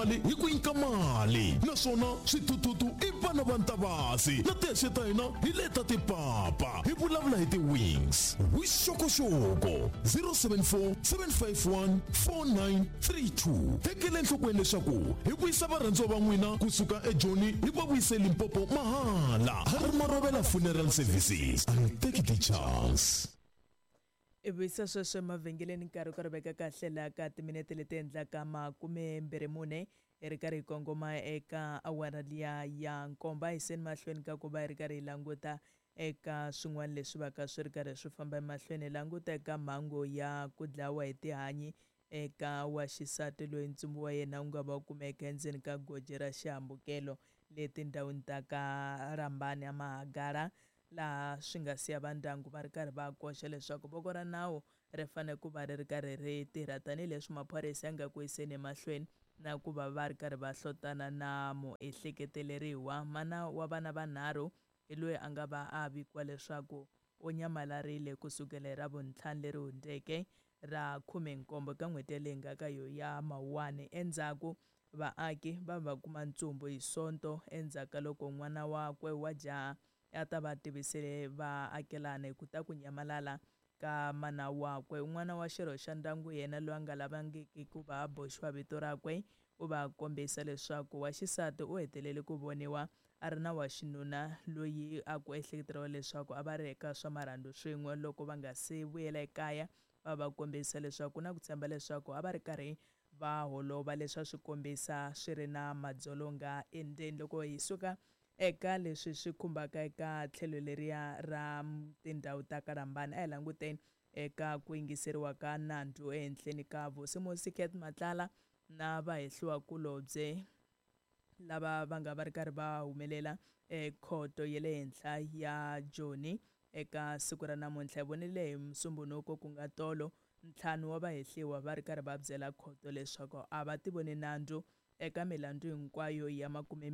hi ku nyika mali naswona switututu i vana va ntavasi na tihexi ta hina hi leta tipapa hi vulavula hi ti-wings vuxokoxoko 074 751 4932 tekele enhlokweni leswaku hi vuyisa varhandziwa va n'wina kusuka ejoni hi va vuyise Limpopo mahala Harmarovela Funeral Services and take the chance. Ivisa sweswe mavhengeleni nkarhi ku veka kahle la ka timinete leti endlaka 24 ri karhi hi kongoma eka awara liya ya nkomba hi seni mahlweni ka ku va ri karhi hi languta eka swin'wana leswi va ka swi ri karhi swi famba emahlweni languta eka mhangu ya ku dlawa hi tihanyi eka wa xisati loyi ntsumbu wa yena wu nga va kumeka endzeni ka goji ra xihambukelo leti ndhawini ta ka Rambani ya Mahagara laha swi nga siya va ndyangu va ri karhi va koxa leswaku voko ra nawu ri fanele ku va ri karhi ri tirha tanihileswi maphorisa ya nga ku yiseni emahlweni na ku va ri karhi va hlotana na muehleketeleriwa mana wa vana vanharhu hi loyi a nga va a vikiwa leswaku u nyamalarile kusukela ra vuntlhanu leri hundzeke ra 17 ka n'hweti leyi nga ka yo ya Mawuwani endzhaku vaaki va kuma ntsumbu hi sonto endzhaku loko n'wana wakwe wa jaha a ta va tivisele vaakelani ku ta ku nyamalala ka mana wakwe n'wana wa xirho xa ndyangu yena loyi a nga lavangiki ku va boxiwa vito rakwe u va kombisa leswaku wa xisati u hetelele ku voniwa a ri na wa xinuna loyi a ku ehleketeriwa leswaku a va ri eka swa marhandu swin'we loko va nga se vuyela ekaya va kombisa leswaku na ku tshemba leswaku a va ri karhi va holova leswi swi kombisa swi ri na madzolonga endzeni loko hi suka eka leswi swi khumbaka eka tlhelo leriya ra tindhawu ta ka Rambani a hi languteni eka ku yingiseriwa ka nandzu ehenhleni ka Vusi Ket Matlala na vahehliwakulobye lava va nga va ri karhi va humelela ekhoto ya le henhla ya Joni eka siku ra namuntlha hi vonile hi Musumbunuko ku nga tolo ntlhanu wa vahehliwa va ri karhi va byela khoto leswaku a va tivoni nandzu eka milandzu hinkwayo ya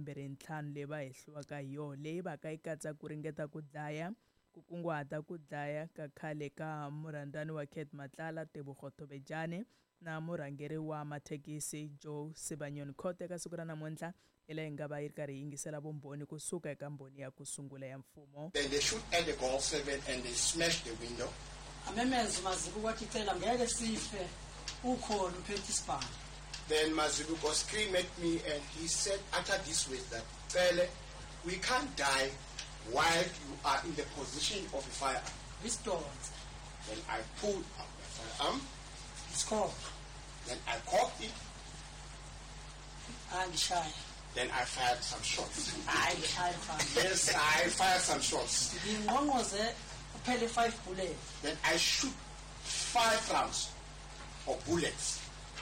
25 leyi va hehliwaka hi yona leyi va ka yi katsa ku ringeta ku dlaya ku kunguhata ku dlaya ka khale ka murhandzani wa Ket Matlala Tebogo Tobejane na murhangeri wa mathekisi Joe Sibanyoni khoto eka siku ra namuntlha leyi nga va yi karhi yi yingisela vumbhoni kusuka eka mbhoni ya ku sungula ya mfumo. Then they shoot at the Golf 7 and they smash the window. Amemeza Mazibuko wathicela ngeke sife ukhona uphethe isibhamu. Then Mazibuko screamed at me and he said utter this way that Cele, we can't die while you are in the position of a firearm. Restored. Then I pulled out my firearm. It's called. Then I cocked it. And shy. Then I fired some shots. I Yes, I fired some shots. The one was a 5 bullets. Then I shoot 5 rounds of bullets.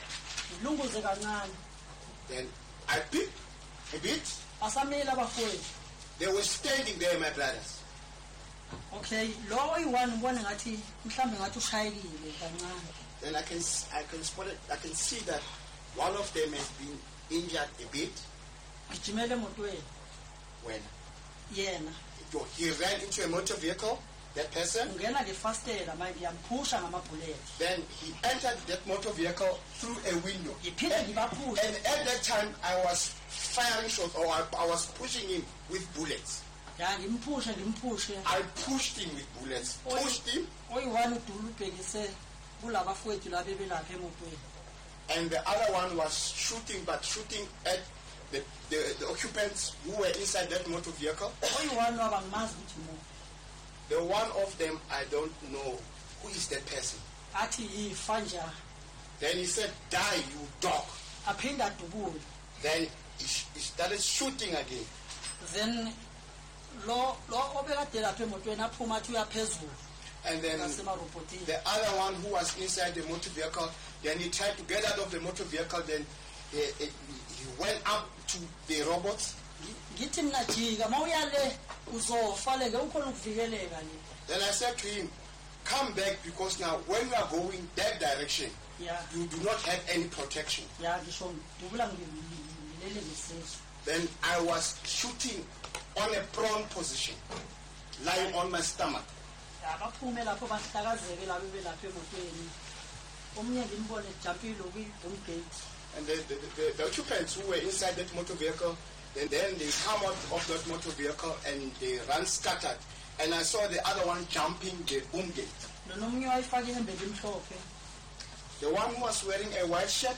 Then I picked a bit. They were standing there, my brothers. Okay, Then I can see that one of them has been injured a bit. When? Yeah. He ran into a motor vehicle, that person. Then he entered that motor vehicle through a window. And at that time, I was firing shots, or I was pushing him with bullets. I pushed him with bullets. Pushed him. And the other one was shooting, but shooting at the occupants who were inside that motor vehicle. The one of them, I don't know who is that person. Then he said, die, you dog. Then he started shooting again. Then and then the other one who was inside the motor vehicle, then he tried to get out of the motor vehicle, then he went up to the robots. Then I said to him, come back, because now when you are going that direction, you do not have any protection. Then I was shooting on a prone position, lying on my stomach. And the occupants who were inside that motor vehicle, then they come out of that motor vehicle and they run scattered. And I saw the other one jumping the boom gate. The one who was wearing a white shirt.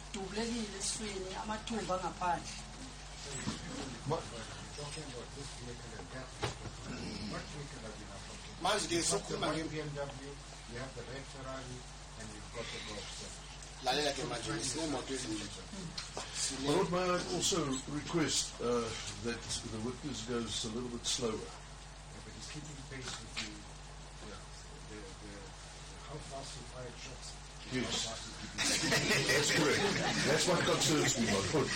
BMW, you have the red Ferrari, and you've got the Golf. Well, may I also request that the witness goes a little bit slower? Yeah, but he's keeping pace with the how fast he fired shots. Yes, that's correct. That's what concerns me, my friend.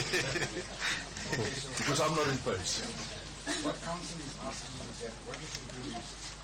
Because I'm not in pace. What counsel is asking is that what you should do is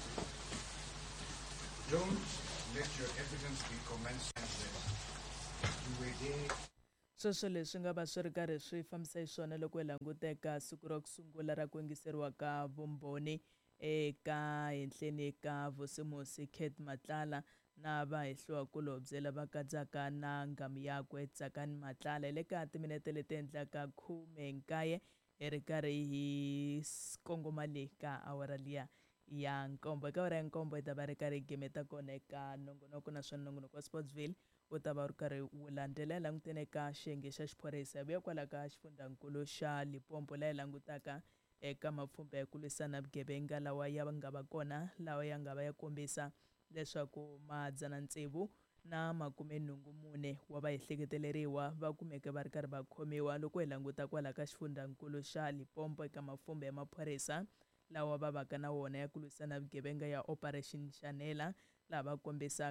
don't let your evidence be commensurate that you were there. Sweswo leswi nga va swi ri karhi swi fambisa xiswona loko hi languteka siku ro sungula ra ku yingiseriwa ka vumbhoni eka henhleni ka Vusimusi Kate Matlala na vahehliwakulobye lava katsaka na nghamu yakwe Tsakani Matlala le ka timinete leti endlaka 19 hi ri karhi hi kongoma le ka awara liya ya nkombo eka awara ya nkombo hi ta va ri karhi hi gemeta kona eka nongonoko naswona nongonoko wa Sportsville u ta va ri karhi wu landzelela langutene eka xiyenge xa xiphorisa hi vuya kwala ka xifundzankulu xa Limpopo laha hi langutaka eka mapfhumba ya ku lwisana vugevenga lawa ya nga va kona lawa ya nga va ya kombisa leswaku 6 na 84 wa vaehleketeleriwa va kumeke va ri karhi va khomiwa loko hi languta kwala ka xifundzankulu xa Limpopo eka mapfhumba ya maphorisa lawa va vaka na wona ya ku lwisana vugevenga ya Operation Shanela lava kombisaka